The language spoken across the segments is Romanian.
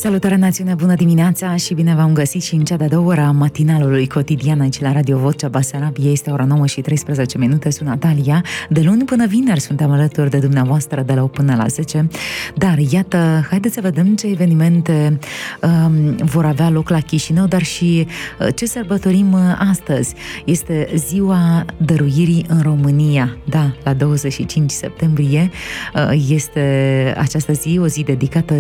Salutare națiune, bună dimineața și bine v-am găsit și în cea de-a doua ora matinalului cotidian aici la Radio Vocea Basarabia. Este ora 9 și 13 minute, sunt Natalia. De luni până vineri suntem alături de dumneavoastră de la 8 până la 10. Dar iată, haideți să vedem ce evenimente vor avea loc la Chișinău, dar și ce sărbătorim astăzi. Este ziua dăruirii în România. Da, la 25 septembrie este această zi, o zi dedicată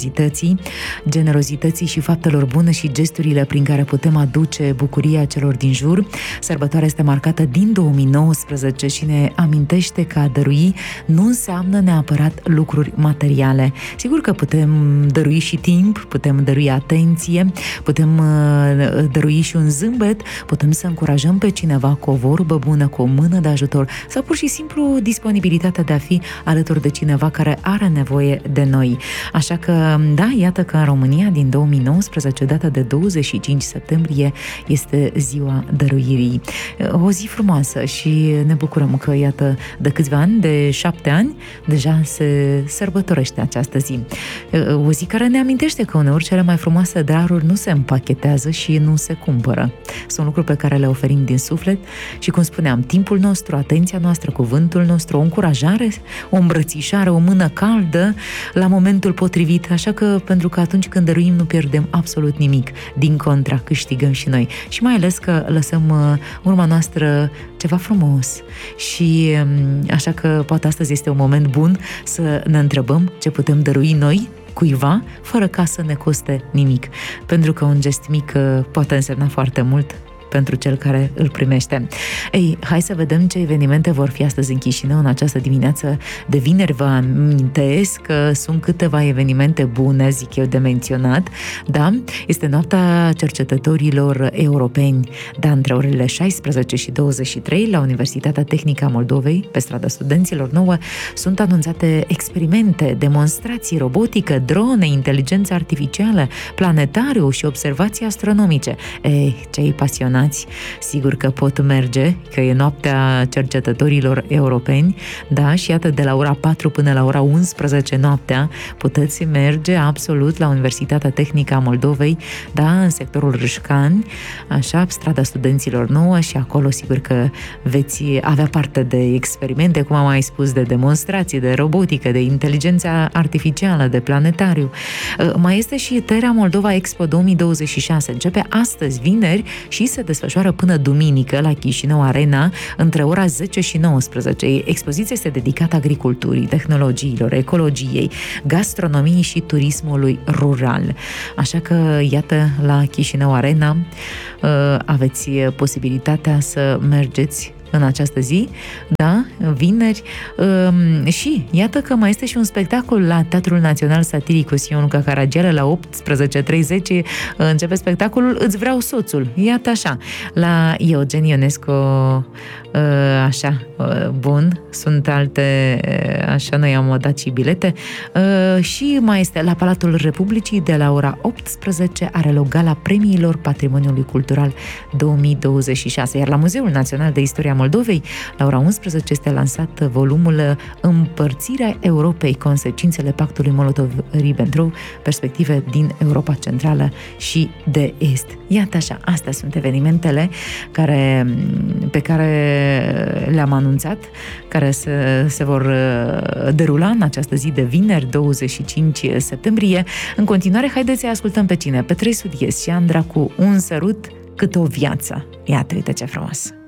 generozității și faptelor bune și gesturile prin care putem aduce bucuria celor din jur. Sărbătoarea este marcată din 2019 și ne amintește că a dărui nu înseamnă neapărat lucruri materiale. Sigur că putem dărui și timp, putem dărui atenție, putem dărui și un zâmbet, putem să încurajăm pe cineva cu o vorbă bună, cu o mână de ajutor sau pur și simplu disponibilitatea de a fi alături de cineva care are nevoie de noi. Așa că, da, iată că în România din 2019, data de 25 septembrie, este ziua dăruirii. O zi frumoasă și ne bucurăm că, iată, de câțiva ani, de 7 ani, deja se sărbătorește această zi. O zi care ne amintește că uneori cele mai frumoase daruri nu se împachetează și nu se cumpără. Sunt lucruri pe care le oferim din suflet și, cum spuneam, timpul nostru, atenția noastră, cuvântul nostru, o încurajare, o îmbrățișare, o mână caldă la momentul potrivit. Așa că, pentru că atunci când dăruim nu pierdem absolut nimic, din contra, câștigăm și noi. Și mai ales că lăsăm urma noastră ceva frumos. Și așa că poate astăzi este un moment bun să ne întrebăm ce putem dărui noi cuiva, fără ca să ne coste nimic. Pentru că un gest mic poate însemna foarte mult pentru cel care îl primește. Ei, hai să vedem ce evenimente vor fi astăzi în Chișinău în această dimineață de vineri. Vă amintesc că sunt câteva evenimente bune, zic eu, de menționat. Da? Este noaptea cercetătorilor europeni, da, între orele 16 și 23 la Universitatea Tehnică a Moldovei, pe strada Studenților 9, sunt anunțate experimente, demonstrații, robotică, drone, inteligență artificială, planetariu și observații astronomice. Ei, cei pasionați sigur că pot merge, că e noaptea cercetătorilor europeni, da, și iată, de la ora 4 până la ora 11 noaptea puteți merge absolut la Universitatea Tehnică a Moldovei, da, în sectorul Râșcani, așa, strada Studenților 9, și acolo sigur că veți avea parte de experimente, cum am mai spus, de demonstrații, de robotică, de inteligență artificială, de planetariu. Mai este și Terra Moldova Expo 2026. Începe astăzi, vineri, și se desfășoară până duminică la Chișinău Arena între ora 10 și 19. Expoziția este dedicată agriculturii, tehnologiilor, ecologiei, gastronomiei și turismului rural. Așa că, iată, la Chișinău Arena aveți posibilitatea să mergeți în această zi, da, vineri, și iată că mai este și un spectacol la Teatrul Național Satiricus Ionuca Caragiale la 18:30 începe spectacolul Îți vreau soțul, iată așa, la Eugen Ionescu, așa, bun, sunt alte, așa, noi am dat și bilete, și mai este la Palatul Republicii de la ora 18 are loc gala premiilor Patrimoniului Cultural 2026, iar la Muzeul Național de Istoria Moldovei la ora 11 este lansat volumul Împărțirea Europei, consecințele pactului Molotov-Ribbentrop, perspective din Europa Centrală și de Est. Iată așa, astea sunt evenimentele pe care le-am anunțat, care se vor derula în această zi de vineri, 25 septembrie. În continuare, haideți să ascultăm pe cine? Pe Trei Sudiez și Andra cu Un sărut cât o viață. Iată, uite ce frumos!